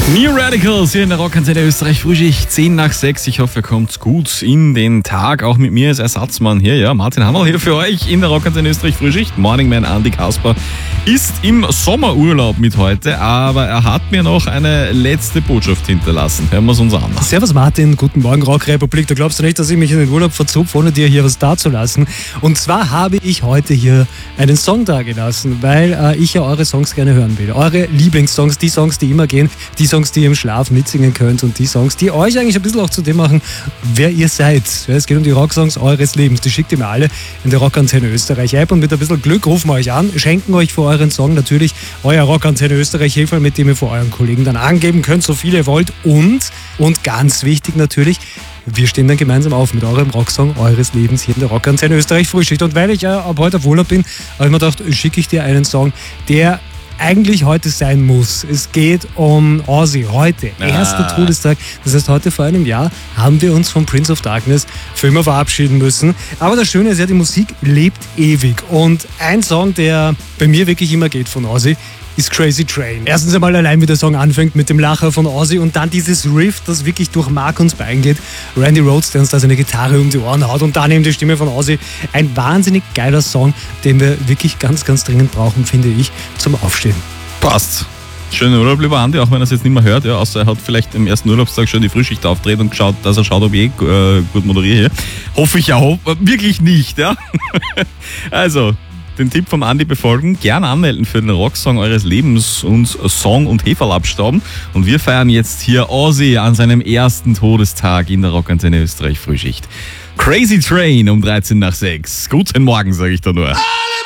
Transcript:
New Radicals hier in der Rockantenne Österreich Frühschicht 10 nach 6. Ich hoffe, ihr kommt gut in den Tag. Auch mit mir als Ersatzmann hier, ja, Martin Hammerl hier für euch in der Rockantenne Österreich Frühschicht. Morningman Andi Kasper ist im Sommerurlaub mit heute, aber er hat mir noch eine letzte Botschaft hinterlassen. Hören wir es uns an. Servus Martin, guten Morgen Rockrepublik. Du glaubst doch nicht, dass ich mich in den Urlaub verzupfe, ohne dir hier was dazulassen. Und zwar habe ich heute hier einen Song dagelassen, weil ich ja eure Songs gerne hören will. Eure Lieblingssongs, die Songs, die immer gehen, die Songs, die ihr im Schlaf mitsingen könnt und die Songs, die euch eigentlich ein bisschen auch zu dem machen, wer ihr seid. Ja, es geht um die Rocksongs eures Lebens. Die schickt ihr mir alle in der Rockantenne Österreich App und mit ein bisschen Glück rufen wir euch an, schenken euch für euren Song natürlich euer Rockantenne Österreich Hilfe, mit dem ihr vor euren Kollegen dann angeben könnt, so viel ihr wollt und ganz wichtig natürlich, wir stehen dann gemeinsam auf mit eurem Rocksong eures Lebens hier in der Rockantenne Österreich Frühschicht. Und weil ich ja ab heute auf Urlaub bin, habe ich mir gedacht, schicke ich dir einen Song, der eigentlich heute sein muss. Es geht um Ozzy. Heute, erster Todestag. Das heißt, heute vor einem Jahr haben wir uns von Prince of Darkness für immer verabschieden müssen. Aber das Schöne ist ja, die Musik lebt ewig. Und ein Song, der bei mir wirklich immer geht von Ozzy, ist Crazy Train. Erstens einmal allein, wie der Song anfängt mit dem Lacher von Ozzy und dann dieses Riff, das wirklich durch Mark und Bein geht. Randy Rhoads, der uns da seine Gitarre um die Ohren haut und dann eben die Stimme von Ozzy. Ein wahnsinnig geiler Song, den wir wirklich ganz, ganz dringend brauchen, finde ich, zum Aufstehen. Passt. Schönen Urlaub, lieber Andi, auch wenn er es jetzt nicht mehr hört, ja, außer er hat vielleicht am ersten Urlaubstag schon die Frühschicht aufgedreht und geschaut, dass er schaut, ob ich gut moderiere. Hoffe ich auch, wirklich nicht, ja. Also, den Tipp vom Andi befolgen, gerne anmelden für den Rocksong eures Lebens und Song und Heferl abstauben. Und wir feiern jetzt hier Ozzy an seinem ersten Todestag in der Rockantenne Österreich Frühschicht. Crazy Train um 13 nach 6. Guten Morgen, sage ich da nur.